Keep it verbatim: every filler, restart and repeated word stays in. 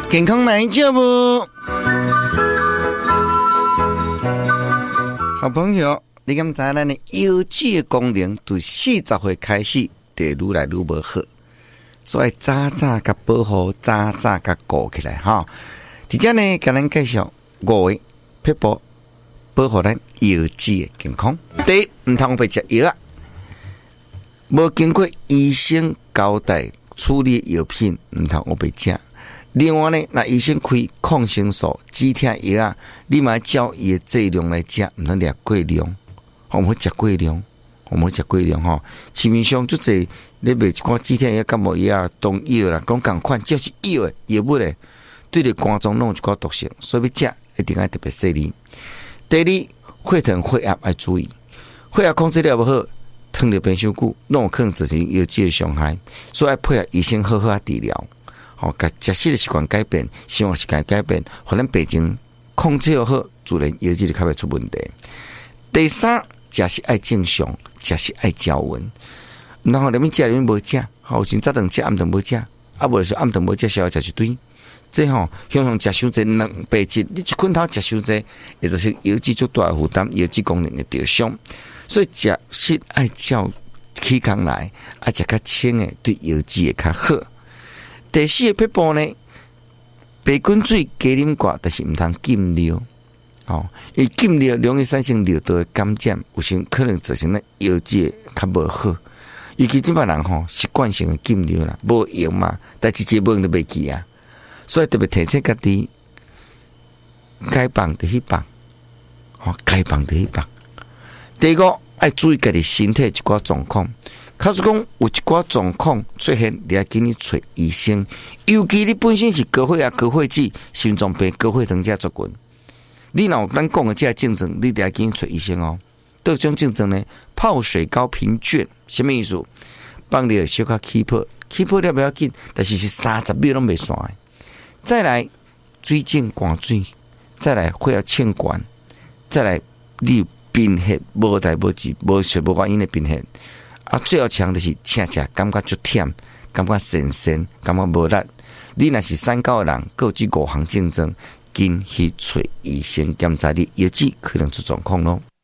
健康来节目，好朋友，你敢知咱的腰肌的功能从四十岁开始就愈来愈无好，所以早早甲保护，早早甲顾起来哈。伫遮呢，甲咱介绍五个撇步保护咱腰肌的健康。第一，唔通白食药啊，无经过医生交代处理药品，唔通我白食。另外呢，那医生开抗生素、止痛药啊，你嘛照伊的剂量来食，唔通掠过量，我们食过量，我们食过量吼。市面上就侪你卖一寡止痛药、感冒药啊、中药啦，讲共款，只要是药的药物咧，对着肝脏弄一寡毒性，所以要食一定要特别细腻。第二，血糖血压要注意，血压控制了不好，糖尿病伤久，拢有可能造成腰肌的伤害，所以要配合医生好好啊治疗。好，甲食食的习惯改变，生活习惯改变，互咱病情控制好，自然腰肌就较袂出问题。第三，食食爱正常，食食爱照温。然后你们食你们无食，好，先早顿食，暗顿无食，啊，无就是暗顿无食，宵夜食一堆。这吼，向向食伤济两白质，你一困头食伤济，也就是腰肌足大负担，腰肌功能会受伤。所以食食爱照起工来，啊，食较清的对腰肌会较好。第四个撇步呢，白滚水加啉寡，但是唔通禁尿。哦，因为禁尿容易产生尿道的感染，有时可能造成咱腰肌较无好。尤其这帮人吼习惯性的禁尿啦，无用嘛，但是一无用都袂记啊。所以特别提醒家己，该放就去放，哦，该放就去放。第二，爱注意家己身体一寡状况。假如讲有一寡状况出现，你要紧去找医生。尤其你本身是高血压、高血脂、心脏病、高血糖这族群，你若有咱讲的这个症状，你得要紧去找医生哦。这种症状呢，泡水高贫倦，什么意思？帮你小可起泡，起泡了不要紧，但是是三十秒拢袂散的。再来水肿寒水，再来血压欠悬，再来你贫血无代无志，无血无原因的贫血。啊，最后强就是请食，感觉足忝，感觉神神，感觉无力。你若是三高的人，各有这五项症状，紧去找医生检查你腰肌可能出状况咯。